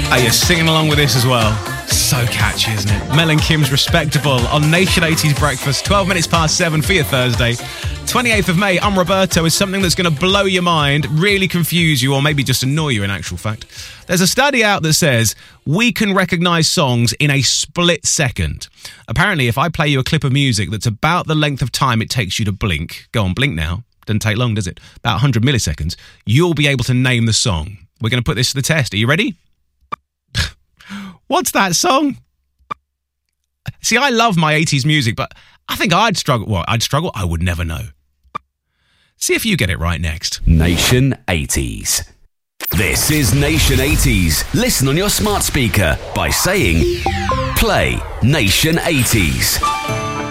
Are you singing along with this as well? So catchy, isn't it? Mel and Kim's Respectable on Nation 80s Breakfast, 12 minutes past 7 for your Thursday. 28th of May, I'm Roberto, is something that's going to blow your mind, really confuse you, or maybe just annoy you in actual fact. There's a study out that says we can recognise songs in a split second. Apparently, if I play you a clip of music that's about the length of time it takes you to blink, go on, blink now, doesn't take long, does it? About 100 milliseconds, you'll be able to name the song. We're going to put this to the test. Are you ready? What's that song? See, I love my 80s music, but I think I'd struggle. What? I'd struggle? I would never know. See if you get it right next. Nation 80s. This is Nation 80s. Listen on your smart speaker by saying, play Nation 80s.